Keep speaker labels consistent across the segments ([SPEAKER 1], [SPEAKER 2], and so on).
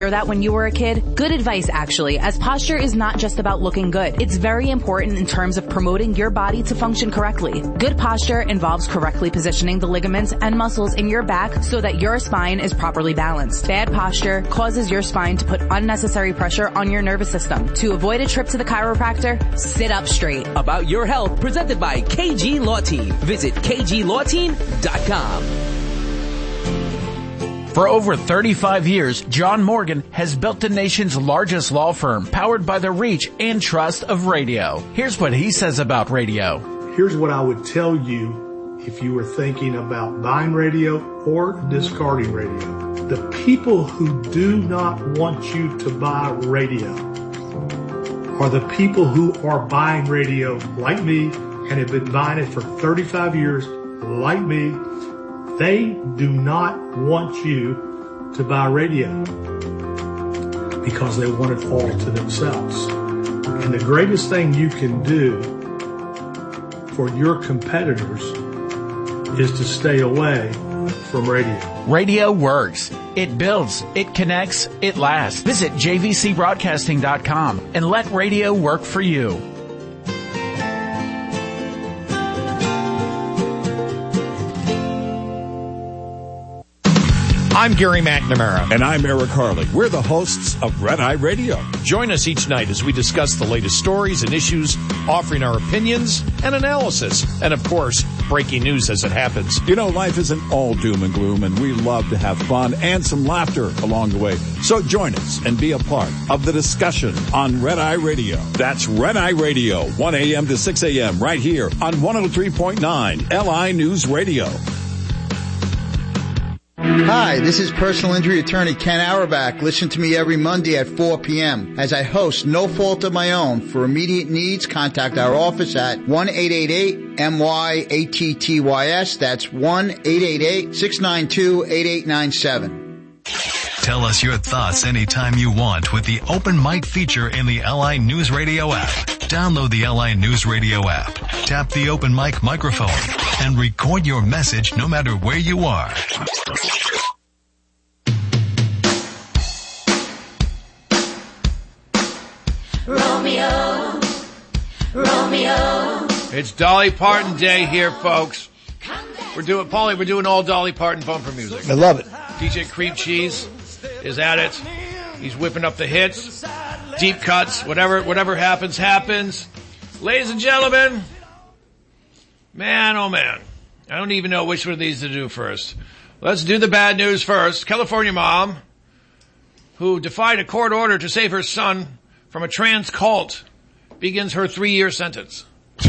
[SPEAKER 1] that when you were a kid? Good advice, actually, as posture is not just about looking good. It's very important in terms of promoting your body to function correctly. Good posture involves correctly positioning the ligaments and muscles in your back so that your spine is properly balanced. Bad posture causes your spine to put unnecessary pressure on your nervous system. To avoid a trip to the chiropractor, sit up straight.
[SPEAKER 2] About Your Health, presented by KG Law Team. Visit KGLawTeam.com.
[SPEAKER 3] For over 35 years, John Morgan has built the nation's largest law firm, powered by the reach and trust of radio. Here's what he says about radio.
[SPEAKER 4] Here's what I would tell you if you were thinking about buying radio or discarding radio. The people who do not want you to buy radio are the people who are buying radio like me and have been buying it for 35 years like me. They do not want you to buy radio because they want it all to themselves. And the greatest thing you can do for your competitors is to stay away from radio.
[SPEAKER 3] Radio works. It builds. It connects. It lasts. Visit jvcbroadcasting.com and let radio work for you.
[SPEAKER 5] I'm Gary McNamara.
[SPEAKER 6] And I'm Eric Harley. We're the hosts of Red Eye Radio.
[SPEAKER 5] Join us each night as we discuss the latest stories and issues, offering our opinions and analysis. And, of course, breaking news as it happens.
[SPEAKER 6] You know, life isn't all doom and gloom, and we love to have fun and some laughter along the way. So join us and be a part of the discussion on Red Eye Radio. That's Red Eye Radio, 1 a.m. to 6 a.m. right here on 103.9 LI News Radio.
[SPEAKER 7] Hi, this is personal injury attorney Ken Auerbach. Listen to me every Monday at 4 p.m. as I host No Fault of My Own. For immediate needs, contact our office at 1-888-MYATTYS. That's 1-888-692-8897.
[SPEAKER 8] Tell us your thoughts anytime you want with the open mic feature in the LI News Radio app. Download the LI News Radio app, tap the open mic microphone, and record your message no matter where you are.
[SPEAKER 9] Romeo, Romeo.
[SPEAKER 10] It's Dolly Parton Day here, folks. We're doing all Dolly Parton bumper music.
[SPEAKER 11] I love it.
[SPEAKER 10] DJ Cream Cheese is at it. He's whipping up the hits, deep cuts, whatever happens. Ladies and gentlemen, man, oh man, I don't even know which one of these to do first. Let's do the bad news first. California mom who defied a court order to save her son from a trans cult begins her 3-year sentence.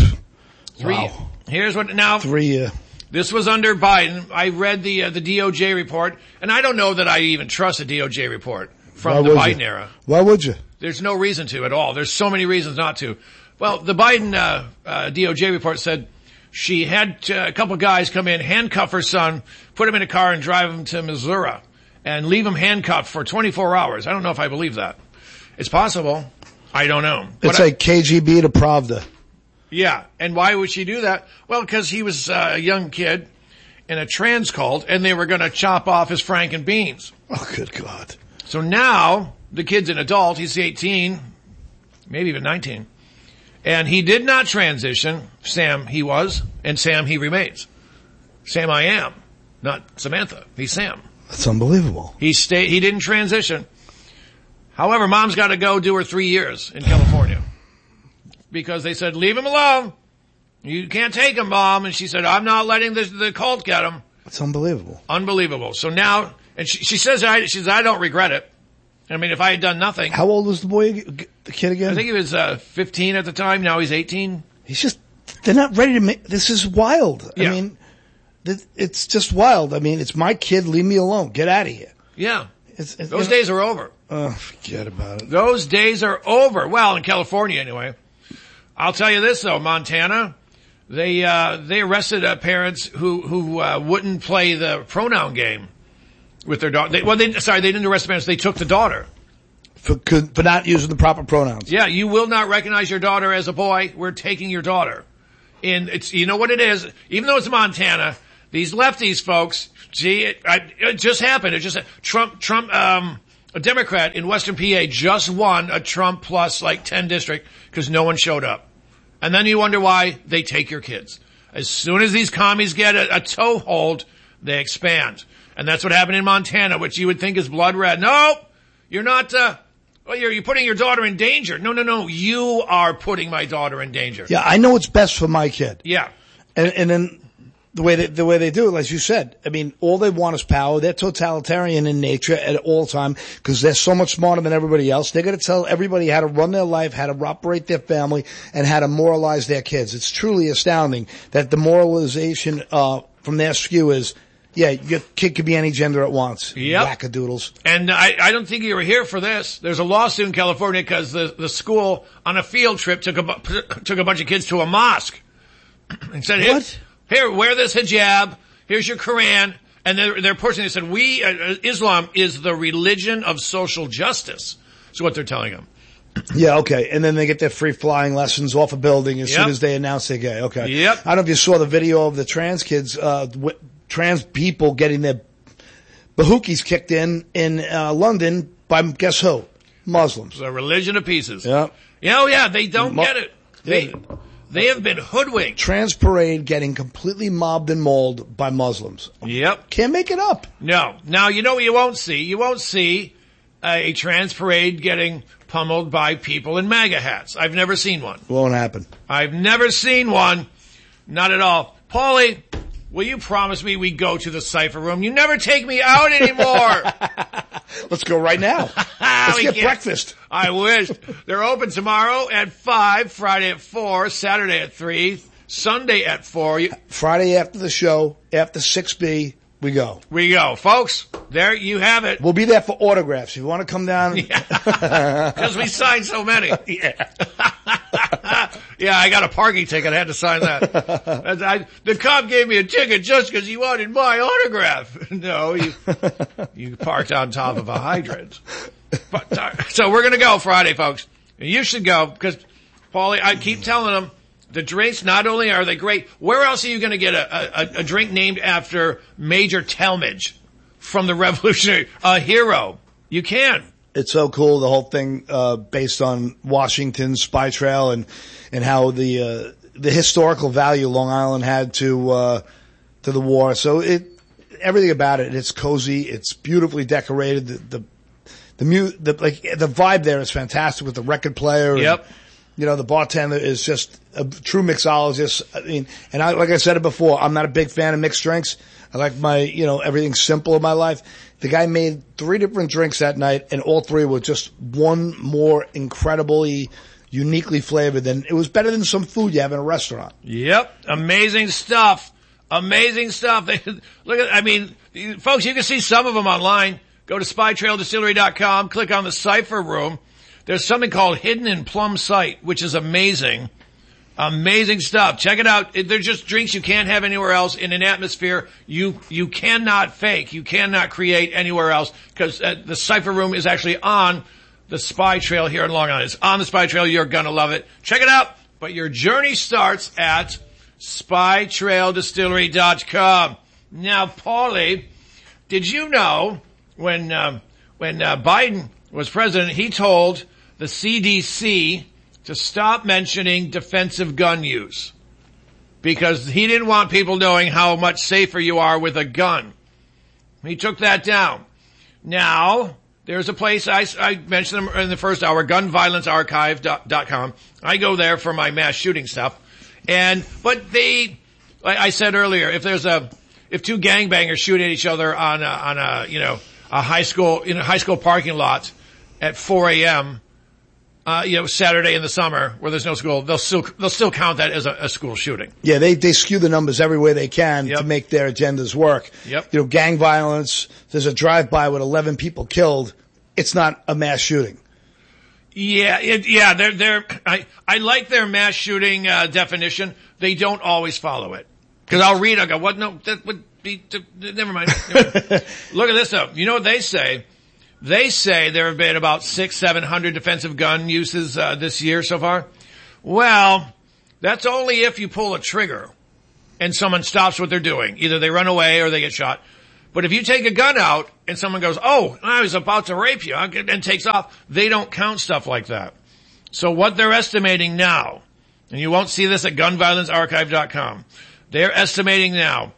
[SPEAKER 11] Wow.
[SPEAKER 10] Here's what now.
[SPEAKER 11] 3 year.
[SPEAKER 10] This was under Biden. I read the DOJ report, and I don't know that I even trust a DOJ report from the Biden era.
[SPEAKER 11] Why would you?
[SPEAKER 10] There's no reason to at all. There's so many reasons not to. Well, the Biden DOJ report said she had a couple guys come in, handcuff her son, put him in a car and drive him to Missouri and leave him handcuffed for 24 hours. I don't know if I believe that. It's possible. I don't know.
[SPEAKER 11] It's like KGB to Pravda.
[SPEAKER 10] Yeah. And why would she do that? Well, because he was a young kid in a trans cult and they were going to chop off his Frank and beans.
[SPEAKER 11] Oh, good God.
[SPEAKER 10] So now the kid's an adult. He's 18, maybe even 19. And he did not transition. Sam, he was. And Sam, he remains. Sam, I am. Not Samantha. He's Sam.
[SPEAKER 11] That's unbelievable.
[SPEAKER 10] He didn't transition. However, mom's got to go do her 3 years in California. Because they said, leave him alone. You can't take him, Mom. And she said, I'm not letting the cult get him.
[SPEAKER 11] It's unbelievable.
[SPEAKER 10] Unbelievable. So now, and she says, I don't regret it. I mean, if I had done nothing.
[SPEAKER 11] How old was the boy, the kid again?
[SPEAKER 10] I think he was 15 at the time. Now he's 18.
[SPEAKER 11] They're not ready to make, this is wild.
[SPEAKER 10] Yeah.
[SPEAKER 11] I mean, it's just wild. I mean, it's my kid. Leave me alone. Get out of here.
[SPEAKER 10] Yeah. Those days are over.
[SPEAKER 11] Oh, forget about it.
[SPEAKER 10] Those days are over. Well, in California anyway. I'll tell you this though, Montana, they arrested parents who wouldn't play the pronoun game with their daughter. They didn't arrest the parents. They took the daughter.
[SPEAKER 11] For not using the proper pronouns.
[SPEAKER 10] Yeah, you will not recognize your daughter as a boy. We're taking your daughter. And it's, you know what it is? Even though it's Montana, these lefties folks, gee, it just happened. It just, Trump a Democrat in Western PA just won a Trump plus like 10 district because no one showed up. And then you wonder why they take your kids. As soon as these commies get a toehold, they expand. And that's what happened in Montana, which you would think is blood red. No, you're not, you're putting your daughter in danger. No. You are putting my daughter in danger.
[SPEAKER 11] Yeah, I know what's best for my kid.
[SPEAKER 10] Yeah.
[SPEAKER 11] And then the way they do it, as you said, I mean, all they want is power. They're totalitarian in nature at all time because they're so much smarter than everybody else. They're going to tell everybody how to run their life, how to operate their family, and how to moralize their kids. It's truly astounding that the moralization from their skew is, yeah, your kid could be any gender it wants.
[SPEAKER 10] Yep.
[SPEAKER 11] Wackadoodles.
[SPEAKER 10] And I don't think you were here for this. There's a lawsuit in California because the school on a field trip took a bunch of kids to a mosque and said, Here, wear this hijab. Here's your Quran. And they're pushing. They said, Islam is the religion of social justice. Is what they're telling them.
[SPEAKER 11] Yeah, okay. And then they get their free flying lessons off a building as soon as they announce they're gay. Okay.
[SPEAKER 10] Yep.
[SPEAKER 11] I don't know if you saw the video of the trans kids, trans people getting their bahukis kicked in London by guess who? Muslims.
[SPEAKER 10] The religion of pieces.
[SPEAKER 11] Yeah.
[SPEAKER 10] Yeah, they don't get it. They have been hoodwinked.
[SPEAKER 11] Trans parade getting completely mobbed and mauled by Muslims.
[SPEAKER 10] Yep.
[SPEAKER 11] Can't make it up.
[SPEAKER 10] No. Now, you know what you won't see? You won't see a trans parade getting pummeled by people in MAGA hats. I've never seen one.
[SPEAKER 11] Won't happen.
[SPEAKER 10] I've never seen one. Not at all. Paulie, will you promise me we go to the Cypher Room? You never take me out anymore.
[SPEAKER 11] Let's go right now. Let's get breakfast.
[SPEAKER 10] I wish. They're open tomorrow at 5, Friday at 4, Saturday at 3, Sunday at 4.
[SPEAKER 11] Friday after the show, after 6B, we go.
[SPEAKER 10] We go. Folks, there you have it.
[SPEAKER 11] We'll be there for autographs. If you want to come down.
[SPEAKER 10] Because we signed so many.
[SPEAKER 11] Yeah.
[SPEAKER 10] Yeah, I got a parking ticket. I had to sign that. The cop gave me a ticket just because he wanted my autograph. No, you parked on top of a hydrant. But, so we're going to go Friday, folks. And you should go because, Paulie, I keep telling them the drinks, not only are they great, where else are you going to get a drink named after Major Talmadge from the Revolutionary, a hero? You can.
[SPEAKER 11] It's so cool, the whole thing, based on Washington's spy trail and how the historical value Long Island had to the war. So everything about it, it's cozy, it's beautifully decorated, the vibe there is fantastic with the record player.
[SPEAKER 10] Yep.
[SPEAKER 11] And, the bartender is just a true mixologist. I mean, like I said it before, I'm not a big fan of mixed drinks. I like my, everything simple in my life. The guy made 3 different drinks that night, and all 3 were just one more incredibly, uniquely flavored than, it was better than some food you have in a restaurant.
[SPEAKER 10] Yep. Amazing stuff. Amazing stuff. Folks, you can see some of them online. Go to SpyTrailDistillery.com, click on the Cypher Room. There's something called Hidden in Plum Sight, which is amazing. Amazing stuff. Check it out. They're just drinks you can't have anywhere else in an atmosphere you cannot fake. You cannot create anywhere else because the Cypher Room is actually on the Spy Trail here in Long Island. It's on the Spy Trail. You're going to love it. Check it out. But your journey starts at SpyTrailDistillery.com. Now, Paulie, did you know when Biden was president, he told the CDC to stop mentioning defensive gun use because he didn't want people knowing how much safer you are with a gun. He took that down. Now, there's a place, I mentioned them in the first hour, gunviolencearchive.com. I go there for my mass shooting stuff. But I said earlier, if 2 gangbangers shoot at each other on a high school, in a high school parking lot at 4 a.m., Saturday in the summer where there's no school, they'll still count that as a school shooting.
[SPEAKER 11] Yeah, they skew the numbers every way they can to make their agendas work.
[SPEAKER 10] Yep.
[SPEAKER 11] Gang violence, there's a drive-by with 11 people killed. It's not a mass shooting.
[SPEAKER 10] Yeah, I like their mass shooting, definition. They don't always follow it. Cause I'll go, what? No, that would be, never mind. Look at this though. You know what they say? They say there have been about 600-700 defensive gun uses this year so far. Well, that's only if you pull a trigger and someone stops what they're doing. Either they run away or they get shot. But if you take a gun out and someone goes, oh, I was about to rape you, and takes off, they don't count stuff like that. So what they're estimating now, and you won't see this at gunviolencearchive.com, they're estimating now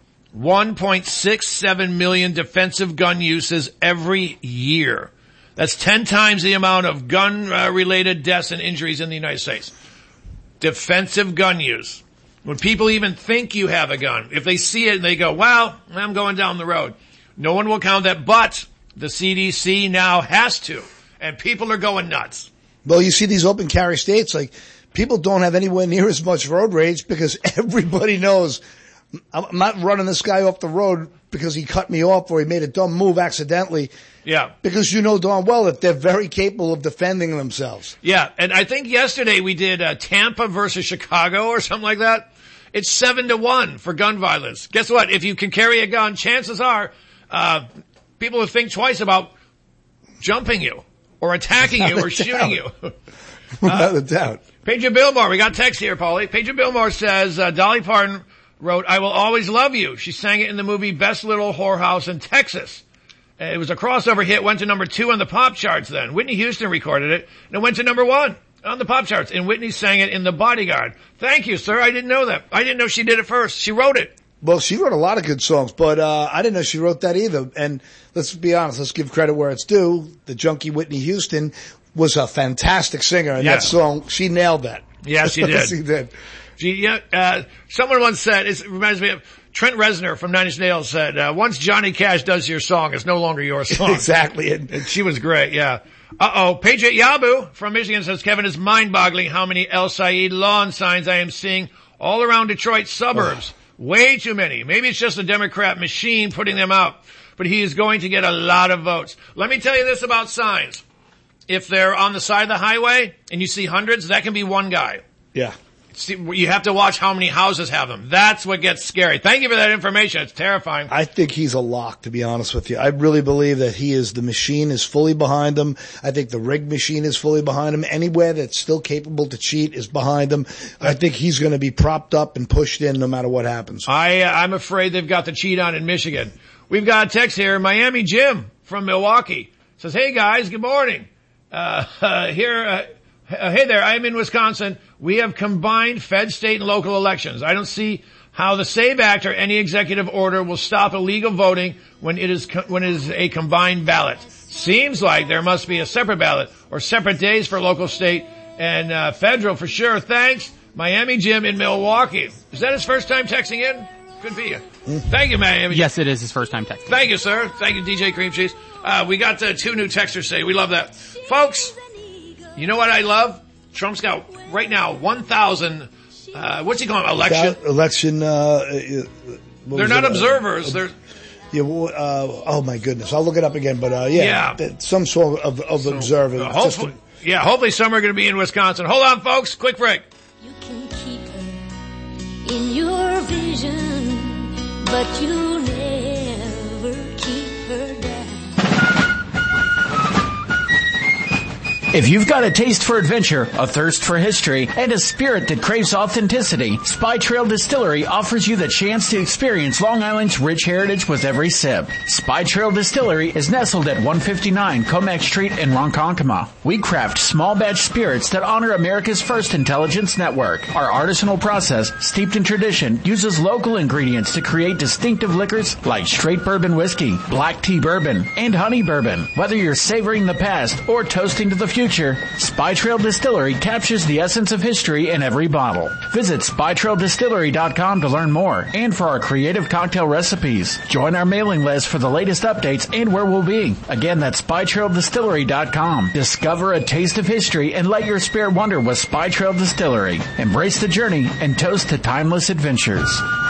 [SPEAKER 10] 1.67 million defensive gun uses every year. That's 10 times the amount of gun-related deaths and injuries in the United States. Defensive gun use. When people even think you have a gun, if they see it and they go, well, I'm going down the road. No one will count that, but the CDC now has to. And people are going nuts.
[SPEAKER 11] Well, you see these open carry states, like, people don't have anywhere near as much road rage because everybody knows I'm not running this guy off the road because he cut me off or he made a dumb move accidentally.
[SPEAKER 10] Yeah.
[SPEAKER 11] Because you know darn well that they're very capable of defending themselves.
[SPEAKER 10] Yeah. And I think yesterday we did Tampa versus Chicago or something like that. It's 7-1 for gun violence. Guess what? If you can carry a gun, chances are people will think twice about jumping you or attacking you or shooting you.
[SPEAKER 11] Without a doubt.
[SPEAKER 10] Pedro Billmore, we got text here, Paulie. Pedro Billmore says, Dolly Parton wrote, I Will Always Love You. She sang it in the movie Best Little Whorehouse in Texas. It was a crossover hit, went to number 2 on the pop charts then. Whitney Houston recorded it, and it went to number 1 on the pop charts, and Whitney sang it in The Bodyguard. Thank you, sir. I didn't know that. I didn't know she did it first. She wrote it.
[SPEAKER 11] Well, she wrote a lot of good songs, but I didn't know she wrote that either. And let's be honest, let's give credit where it's due. The junkie Whitney Houston was a fantastic singer, and that song, she nailed that.
[SPEAKER 10] Yeah, she did.
[SPEAKER 11] She did.
[SPEAKER 10] Someone once said, it reminds me of Trent Reznor from Nine Inch Nails said, once Johnny Cash does your song, it's no longer your song.
[SPEAKER 11] Exactly.
[SPEAKER 10] And she was great, yeah. Patriot Yabu from Michigan says, Kevin, it's mind-boggling how many El Said lawn signs I am seeing all around Detroit suburbs. Way too many. Maybe it's just a Democrat machine putting them out, but he is going to get a lot of votes. Let me tell you this about signs. If they're on the side of the highway and you see hundreds, that can be one guy.
[SPEAKER 11] Yeah.
[SPEAKER 10] See, you have to watch how many houses have them. That's what gets scary. Thank you for that information. It's terrifying.
[SPEAKER 11] I think he's a lock, to be honest with you. I really believe that the machine is fully behind him. I think the rigged machine is fully behind him. Anywhere that's still capable to cheat is behind him. I think he's going to be propped up and pushed in no matter what happens.
[SPEAKER 10] I'm afraid they've got the cheat on in Michigan. We've got a text here. Miami Jim from Milwaukee says, hey guys, good morning. Hey there, I'm in Wisconsin. We have combined Fed, state, and local elections. I don't see how the SAVE Act or any executive order will stop illegal voting when it is a combined ballot. Seems like there must be a separate ballot or separate days for local, state, and federal for sure. Thanks, Miami Jim in Milwaukee. Is that his first time texting in? Could be. Thank you, Miami.
[SPEAKER 12] Yes, it is his first time texting.
[SPEAKER 10] Thank you, sir. Thank you, DJ Cream Cheese. We got 2 new texters today. We love that. Folks, you know what I love? Trump's got right now 1,000, what's he calling
[SPEAKER 11] election?
[SPEAKER 10] They're not observers. They're,
[SPEAKER 11] oh my goodness. I'll look it up again, but some sort of observer.
[SPEAKER 10] Hopefully some are going to be in Wisconsin. Hold on, folks. Quick break.
[SPEAKER 9] You can keep her in your vision, but you never keep her down.
[SPEAKER 3] If you've got a taste for adventure, a thirst for history, and a spirit that craves authenticity, Spy Trail Distillery offers you the chance to experience Long Island's rich heritage with every sip. Spy Trail Distillery is nestled at 159 Comex Street in Ronkonkoma. We craft small batch spirits that honor America's first intelligence network. Our artisanal process, steeped in tradition, uses local ingredients to create distinctive liquors like straight bourbon whiskey, black tea bourbon, and honey bourbon. Whether you're savoring the past or toasting to the future, Spy Trail Distillery captures the essence of history in every bottle. Visit SpyTrailDistillery.com to learn more and for our creative cocktail recipes. Join our mailing list for the latest updates and where we'll be. Again, that's SpyTrailDistillery.com. Discover a taste of history and let your spirit wander with Spy Trail Distillery. Embrace the journey and toast to timeless adventures.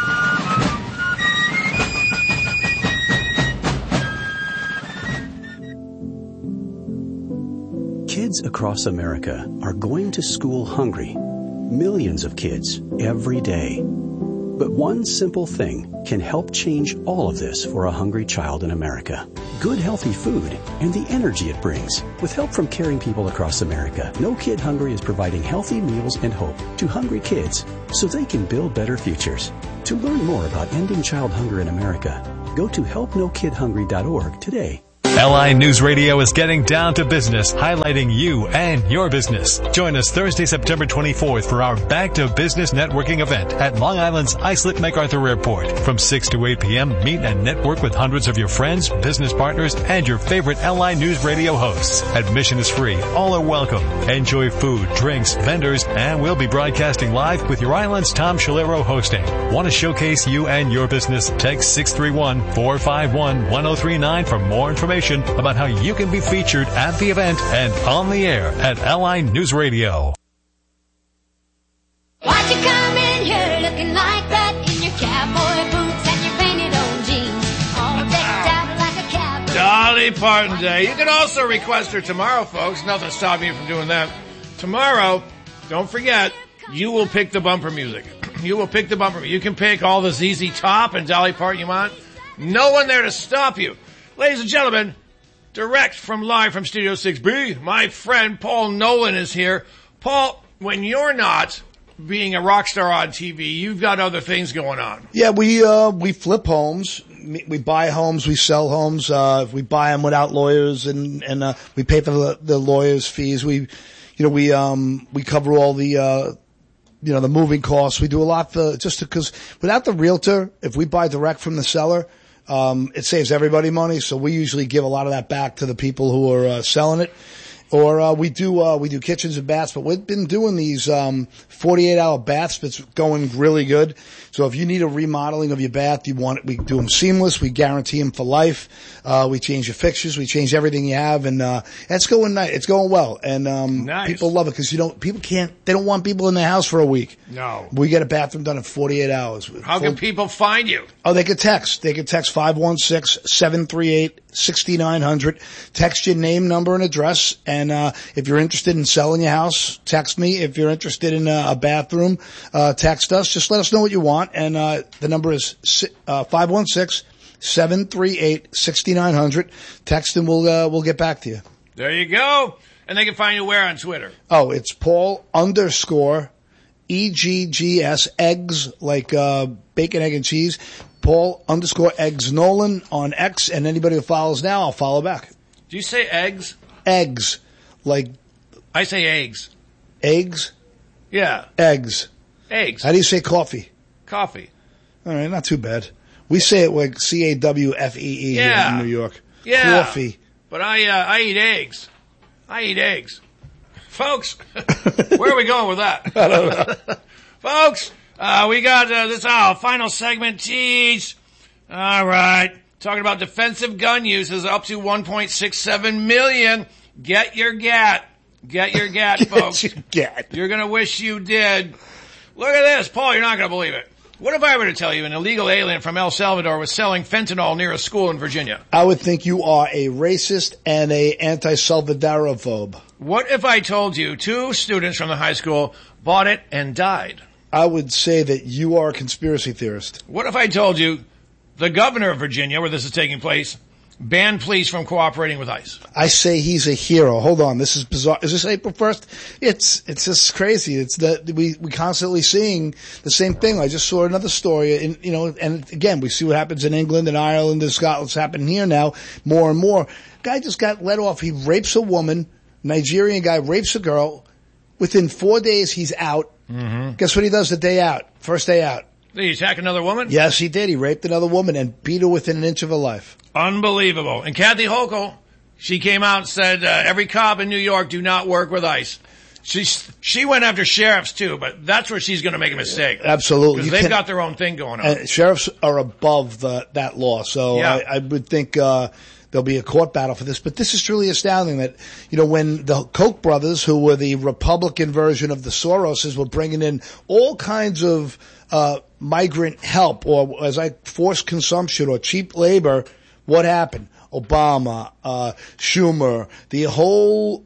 [SPEAKER 13] Kids across America are going to school hungry. Millions of kids every day. But one simple thing can help change all of this for a hungry child in America. Good healthy food and the energy it brings. With help from caring people across America, No Kid Hungry is providing healthy meals and hope to hungry kids so they can build better futures. To learn more about ending child hunger in America, go to helpnokidhungry.org today.
[SPEAKER 8] LI News Radio is getting down to business, highlighting you and your business. Join us Thursday, September 24th for our Back to Business networking event at Long Island's Islip MacArthur Airport. From 6 to 8 p.m., meet and network with hundreds of your friends, business partners, and your favorite LI News Radio hosts. Admission is free. All are welcome. Enjoy food, drinks, vendors, and we'll be broadcasting live with your island's Tom Shalero hosting. Want to showcase you and your business? Text 631-451-1039 for more information about how you can be featured at the event and on the air at LI News Radio.
[SPEAKER 9] Why'd you come in here looking like that in your cowboy boots and your painted on jeans, all decked out like a cowboy?
[SPEAKER 10] Dolly Parton Day. You can also request her tomorrow, folks. Nothing stopping you from doing that. Tomorrow, don't forget, you will pick the bumper music. You will pick the bumper. You can pick all the ZZ Top and Dolly Parton you want. No one there to stop you. Ladies and gentlemen, live from Studio 6B, my friend Paul Nolan is here. Paul, when you're not being a rock star on TV, you've got other things going on.
[SPEAKER 11] Yeah, we flip homes. We buy homes, we sell homes. We buy them without lawyers, and we pay for the lawyers' fees. We cover all the the moving costs. We do a lot because without the realtor, if we buy direct from the seller, it saves everybody money. So we usually give a lot of that back to the people who are selling it. Or we do kitchens and baths, but we've been doing these 48-hour baths. It's going really good. So if you need a remodeling of your bath, we do them seamless. We guarantee them for life. We change your fixtures, we change everything you have, and it's going nice. It's going well, and
[SPEAKER 10] nice.
[SPEAKER 11] People love it because they don't want people in their house for a week.
[SPEAKER 10] No,
[SPEAKER 11] we get a bathroom done in 48 hours.
[SPEAKER 10] How can people find you?
[SPEAKER 11] Oh, they could text. They could text 516-738-6900. Text your name, number, and address. And if you're interested in selling your house, text me. If you're interested in a bathroom, text us. Just let us know what you want. And the number is 516-738-6900. Text and we'll get back to you.
[SPEAKER 10] There you go. And they can find you where on Twitter?
[SPEAKER 11] Oh, it's Paul_EGGS, eggs, like bacon, egg, and cheese. Paul_eggs Nolan on X, and anybody who follows now, I'll follow back.
[SPEAKER 10] Do you say eggs?
[SPEAKER 11] Eggs. Like.
[SPEAKER 10] I say eggs.
[SPEAKER 11] Eggs?
[SPEAKER 10] Yeah.
[SPEAKER 11] Eggs.
[SPEAKER 10] Eggs.
[SPEAKER 11] How do you say coffee?
[SPEAKER 10] Coffee.
[SPEAKER 11] All right, not too bad. We say it like CAWFEE here in New York.
[SPEAKER 10] Yeah.
[SPEAKER 11] Coffee.
[SPEAKER 10] But I eat eggs. I eat eggs. Folks, where are we going with that?
[SPEAKER 11] I don't know.
[SPEAKER 10] Folks, we got this final segment. Jeez. All right. Talking about defensive gun uses up to 1.67 million. Get your GAT. Get your GAT, folks.
[SPEAKER 11] Get your GAT.
[SPEAKER 10] You're going to wish you did. Look at this. Paul, you're not going to believe it. What if I were to tell you an illegal alien from El Salvador was selling fentanyl near a school in Virginia?
[SPEAKER 11] I would think you are a racist and a anti-Salvadorophobe.
[SPEAKER 10] What if I told you 2 students from the high school bought it and died?
[SPEAKER 11] I would say that you are a conspiracy theorist.
[SPEAKER 10] What if I told you the governor of Virginia, where this is taking place, banned police from cooperating with ICE?
[SPEAKER 11] I say he's a hero. Hold on, this is bizarre. Is this April 1st? It's just crazy. It's that we constantly seeing the same thing. I just saw another story, and again, we see what happens in England and Ireland and Scotland. It's happening here now more and more. Guy just got let off. He rapes a woman. Nigerian guy rapes a girl. Within 4 days, he's out. Mm-hmm. Guess what he does the day out? First day out.
[SPEAKER 10] Did he attack another woman?
[SPEAKER 11] Yes, he did. He raped another woman and beat her within an inch of her life.
[SPEAKER 10] Unbelievable. And Kathy Hochul, she came out and said, every cop in New York do not work with ICE. She went after sheriffs too, but that's where she's going to make a mistake.
[SPEAKER 11] Absolutely.
[SPEAKER 10] Because they've got their own thing going on.
[SPEAKER 11] Sheriffs are above that law. So yeah. I would think, there'll be a court battle for this, but this is truly astounding that, when the Koch brothers, who were the Republican version of the Soroses, were bringing in all kinds of, migrant help or forced consumption or cheap labor, what happened? Obama, Schumer, the whole,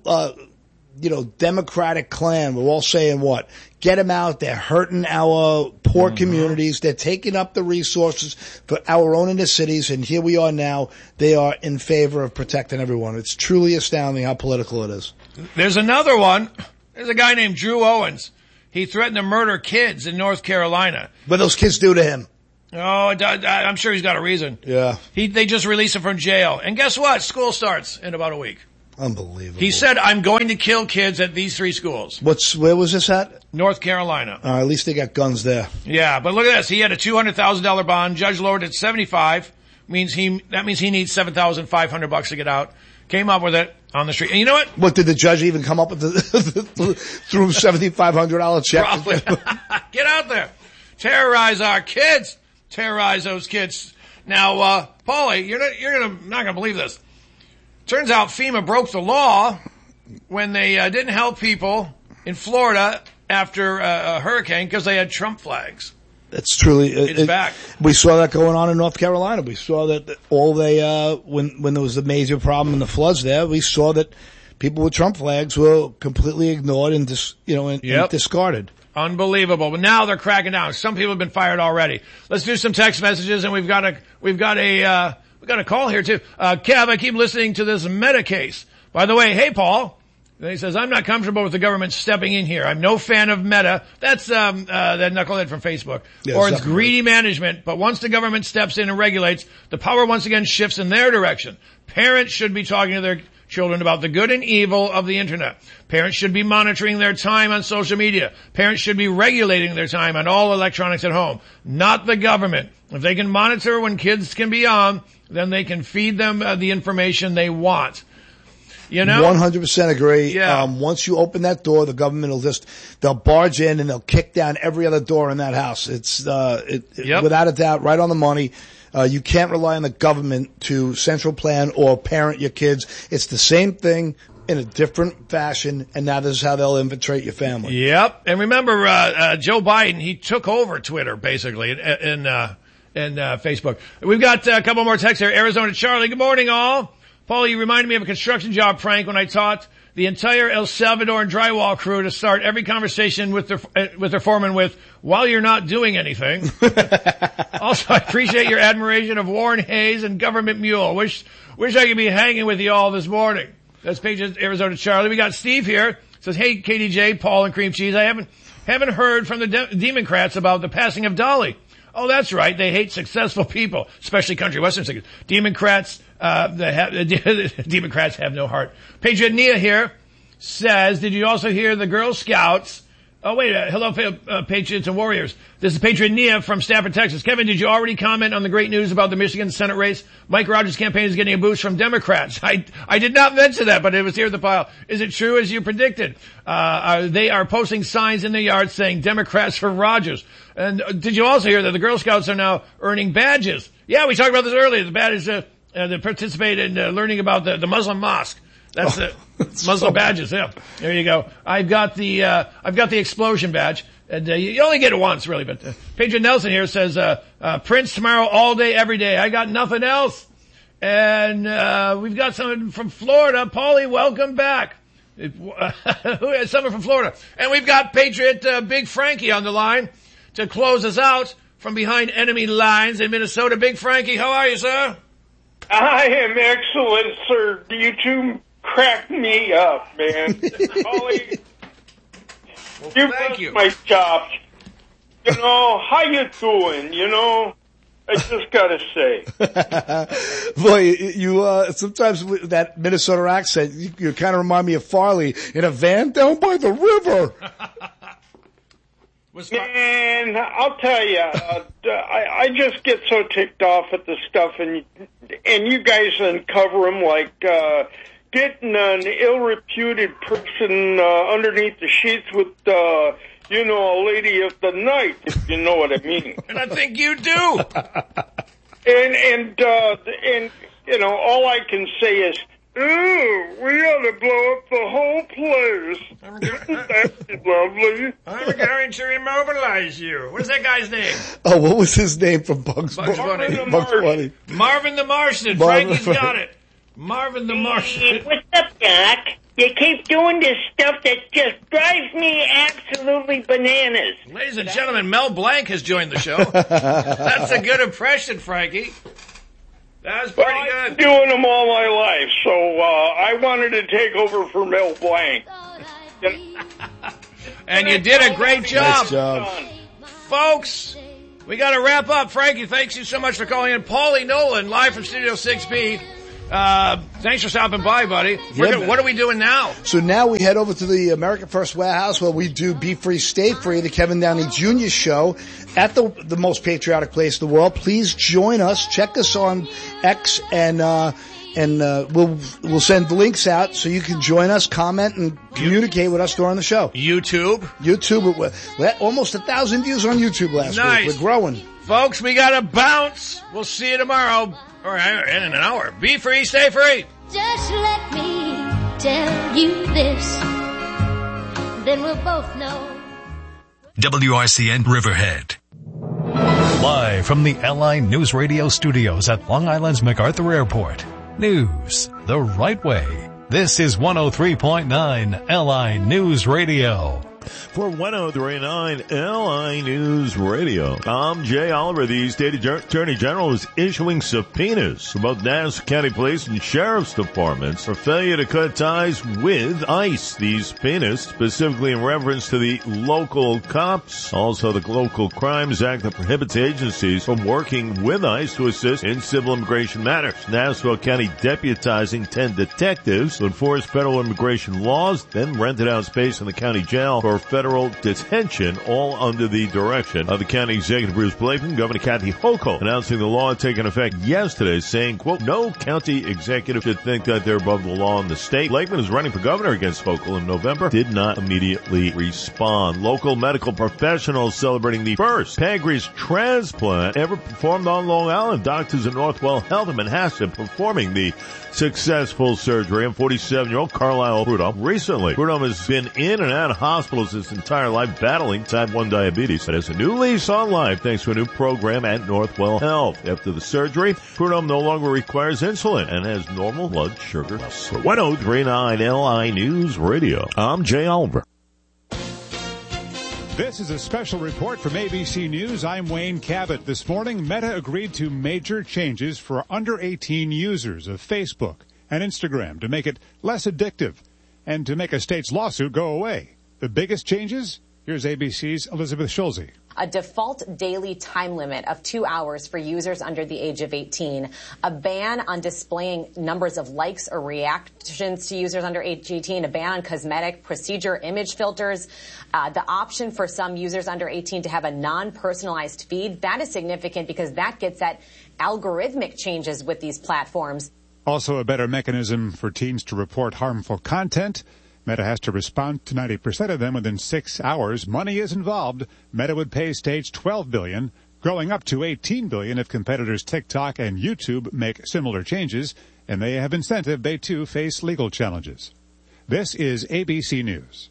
[SPEAKER 11] Democratic clan were all saying what? Get them out. They're hurting our poor communities. They're taking up the resources for our own inner cities. And here we are now. They are in favor of protecting everyone. It's truly astounding how political it is.
[SPEAKER 10] There's another one. There's a guy named Drew Owens. He threatened to murder kids in North Carolina.
[SPEAKER 11] What those kids do to him?
[SPEAKER 10] Oh, I'm sure he's got a reason.
[SPEAKER 11] Yeah.
[SPEAKER 10] They just released him from jail. And guess what? School starts in about a week.
[SPEAKER 11] Unbelievable.
[SPEAKER 10] He said, I'm going to kill kids at these 3 schools.
[SPEAKER 11] Where was this at?
[SPEAKER 10] North Carolina.
[SPEAKER 11] At least they got guns there.
[SPEAKER 10] Yeah, but look at this. He had a $200,000 bond. Judge lowered it to $75,000. That means he needs $7,500 to get out. Came up with it on the street. And you know what?
[SPEAKER 11] What, did the judge even come up with through $7,500 check?
[SPEAKER 10] Probably. Get out there. Terrorize our kids. Terrorize those kids. Now, Paulie, you're not gonna believe this. Turns out FEMA broke the law when they didn't help people in Florida after a hurricane because they had Trump flags.
[SPEAKER 11] It's truly
[SPEAKER 10] it's back.
[SPEAKER 11] We saw that going on in North Carolina. We saw that when there was a major problem in the floods there, we saw that people with Trump flags were completely ignored and discarded.
[SPEAKER 10] Unbelievable. But now they're cracking down. Some people have been fired already. Let's do some text messages, and we've got a call here too. Kev, I keep listening to this Meta case. By the way, hey Paul. And he says, I'm not comfortable with the government stepping in here. I'm no fan of Meta. That's that knucklehead from Facebook.
[SPEAKER 11] Yeah,
[SPEAKER 10] or it's greedy management. But once the government steps in and regulates, the power once again shifts in their direction. Parents should be talking to their children about the good and evil of the internet. Parents should be monitoring their time on social media. Parents should be regulating their time on all electronics at home, not the government. If they can monitor when kids can be on, then they can feed them the information they want. You know?
[SPEAKER 11] 100% agree.
[SPEAKER 10] Yeah.
[SPEAKER 11] Once you open that door, the government they'll barge in and they'll kick down every other door in that house. It's, without a doubt, right on the money. You can't rely on the government to central plan or parent your kids. It's the same thing in a different fashion, and now this is how they'll infiltrate your family.
[SPEAKER 10] Yep. And remember, Joe Biden, he took over Twitter, basically, and Facebook. We've got a couple more texts here. Arizona Charlie, good morning, all. Paul, you reminded me of a construction job prank when I taught the entire El Salvadoran drywall crew to start every conversation with their foreman with, while you're not doing anything. Also, I appreciate your admiration of Warren Hayes and Government Mule. Wish I could be hanging with you all this morning. That's page Arizona Charlie. We got Steve here. Says, hey, KDJ, Paul, and Cream Cheese. I haven't heard from the Democrats about the passing of Dolly. Oh, that's right. They hate successful people, especially country western singers. Democrats have no heart. Patriot Nia here says, did you also hear the Girl Scouts? Oh, wait, hello, Patriots and Warriors. This is Patriot Nia from Stafford, Texas. Kevin, did you already comment on the great news about the Michigan Senate race? Mike Rogers' campaign is getting a boost from Democrats. I did not mention that, but it was here at the pile. Is it true as you predicted? They are posting signs in their yards saying Democrats for Rogers. And did you also hear that the Girl Scouts are now earning badges? Yeah, we talked about this earlier. The badges that participate in learning about the Muslim mosque. That's Muslim badges. Yeah, there you go. I've got the explosion badge, and you only get it once, really. But Pedro Nelson here says, Prince tomorrow, all day, every day. I got nothing else. And we've got someone from Florida. Paulie, welcome back. Someone from Florida, and we've got Patriot Big Frankie on the line to close us out from behind enemy lines in Minnesota. Big Frankie, how are you, sir?
[SPEAKER 12] I am excellent, sir. You two crack me up, man. Paulie,
[SPEAKER 10] thank you.
[SPEAKER 12] My chops. You know, how you doing? You know, I just gotta say.
[SPEAKER 11] Boy, you sometimes with that Minnesota accent, you kind of remind me of Farley in a van down by the river.
[SPEAKER 12] Man, I'll tell you, I just get so ticked off at the stuff, and you guys uncover them like getting an ill-reputed person underneath the sheets with, a lady of the night, if you know what I mean.
[SPEAKER 10] And I think you do.
[SPEAKER 12] And all I can say is, ooh, we ought to blow up the whole place. That's lovely.
[SPEAKER 10] I'm going to immobilize you. What's that guy's name?
[SPEAKER 11] Oh, what was his name from Bugs Bunny?
[SPEAKER 10] Marvin the Martian. Frankie's got it. Marvin the Martian.
[SPEAKER 14] What's up, Doc? You keep doing this stuff that just drives me absolutely bananas.
[SPEAKER 10] Ladies and gentlemen, Mel Blanc has joined the show. That's a good impression, Frankie. That was pretty good.
[SPEAKER 12] I've been doing them all my life, so I wanted to take over for Mel Blanc.
[SPEAKER 10] And you did a great job.
[SPEAKER 11] Nice job.
[SPEAKER 10] Folks, We got to wrap up. Frankie, thanks you so much for calling in. Paulie Nolan, live from Studio 6B. Thanks for stopping by, buddy. What are we doing now?
[SPEAKER 11] So now we head over to the America First Warehouse where we do Be Free, Stay Free, the Kevin Downey Jr. show at the most patriotic place in the world. Please join us. Check us on X and we'll send the links out so you can join us, comment, and communicate with us during the show.
[SPEAKER 10] YouTube,
[SPEAKER 11] almost 1,000 views on YouTube last week. We're growing.
[SPEAKER 10] Folks, we got to bounce. We'll see you tomorrow. Or in an hour. Be free, stay free.
[SPEAKER 9] Just let me tell you this, then we'll both know.
[SPEAKER 8] WRCN Riverhead. Live from the LI News Radio studios at Long Island's MacArthur Airport. News the right way. This is 103.9 LI News Radio.
[SPEAKER 15] For 103.9 LI News Radio, I'm Jay Oliver. The state attorney general is issuing subpoenas to both Nassau County Police and Sheriff's Departments for failure to cut ties with ICE. These subpoenas specifically in reference to the local cops, also the Local Crimes Act that prohibits agencies from working with ICE to assist in civil immigration matters. Nassau County deputizing 10 detectives to enforce federal immigration laws, then rented out space in the county jail for federal detention, all under the direction of the county executive Bruce Blakeman. Governor Kathy Hochul announcing the law had taken effect yesterday, saying, quote, no county executive should think that they're above the law in the state. Blakeman is running for governor against Hochul in November, did not immediately respond. Local medical professionals celebrating the first pancreas transplant ever performed on Long Island. Doctors at Northwell Health in Manhasset performing the successful surgery on 47-year-old Carlisle Prudhomme. Recently, Prudhomme has been in and out of hospitals his entire life battling type 1 diabetes, but has a new lease on life thanks to a new program at Northwell Health. After the surgery, Prudhomme no longer requires insulin and has normal blood sugar. For 103.9 LI News Radio, I'm Jay Oliver.
[SPEAKER 16] This is a special report from ABC News. I'm Wayne Cabot. This morning, Meta agreed to major changes for under 18 users of Facebook and Instagram to make it less addictive and to make a state's lawsuit go away. The biggest changes? Here's ABC's Elizabeth Schulze.
[SPEAKER 17] A default daily time limit of 2 hours for users under the age of 18, a ban on displaying numbers of likes or reactions to users under age 18, a ban on cosmetic procedure image filters, the option for some users under 18 to have a non-personalized feed. That is significant because that gets at algorithmic changes with these platforms.
[SPEAKER 16] Also, a better mechanism for teens to report harmful content. Meta has to respond to 90% of them within 6 hours. Money is involved. Meta would pay stage $12 billion, growing up to $18 billion if competitors TikTok and YouTube make similar changes, and they have incentive. They, too, face legal challenges. This is ABC News.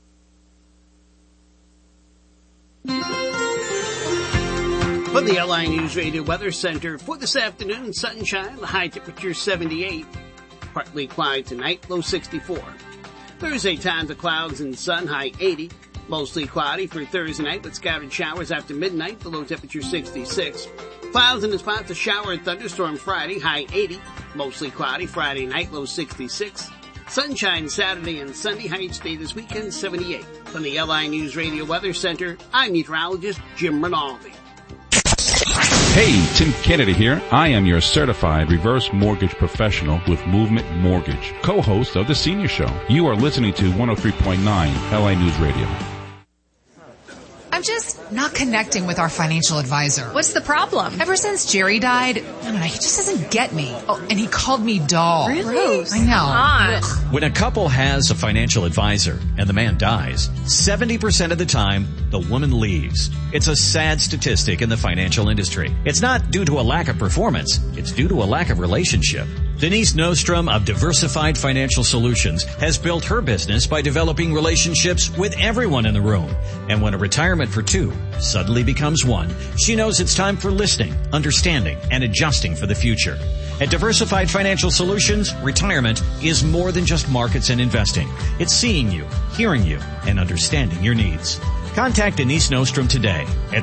[SPEAKER 18] From the LI News Radio Weather Center for this afternoon, sunshine, the high temperature 78. Partly cloudy tonight, low 64. Thursday, times of clouds and sun, high 80. Mostly cloudy for Thursday night with scattered showers after midnight, the low temperature 66. Clouds and in spots of shower and thunderstorm Friday, high 80. Mostly cloudy Friday night, low 66. Sunshine Saturday and Sunday, high stay this weekend, 78. From the LI News Radio Weather Center, I'm meteorologist Jim Rinaldi.
[SPEAKER 19] Hey, Tim Kennedy here. I am your certified reverse mortgage professional with Movement Mortgage, co-host of The Senior Show. You are listening to 103.9 LI News Radio.
[SPEAKER 20] I'm just not connecting with our financial advisor. What's the problem? Ever since Jerry died, I don't know, he just doesn't get me. Oh, and he called me doll.
[SPEAKER 21] Really?
[SPEAKER 20] Gross. I know.
[SPEAKER 21] When a couple has a financial advisor and the man dies, 70% of the time, the woman leaves. It's a sad statistic in the financial industry. It's not due to a lack of performance. It's due to a lack of relationship. Denise Nostrom of Diversified Financial Solutions has built her business by developing relationships with everyone in the room. And when a retirement for two suddenly becomes one, she knows it's time for listening, understanding, and adjusting for the future. At Diversified Financial Solutions, retirement is more than just markets and investing. It's seeing you, hearing you, and understanding your needs. Contact Denise Nostrom today at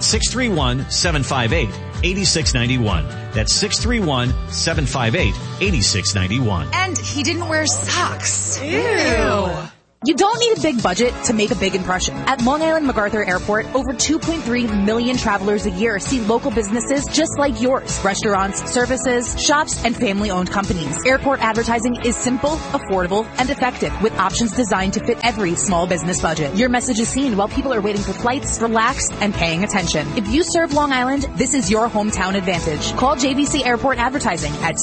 [SPEAKER 21] 631-758-8691. That's 631-758-8691.
[SPEAKER 20] And he didn't wear socks.
[SPEAKER 21] Ew.
[SPEAKER 1] You don't need a big budget to make a big impression. At Long Island MacArthur Airport, over 2.3 million travelers a year see local businesses just like yours. Restaurants, services, shops, and family-owned companies. Airport advertising is simple, affordable, and effective with options designed to fit every small business budget. Your message is seen while people are waiting for flights, relaxed, and paying attention. If you serve Long Island, this is your hometown advantage. Call JVC Airport Advertising at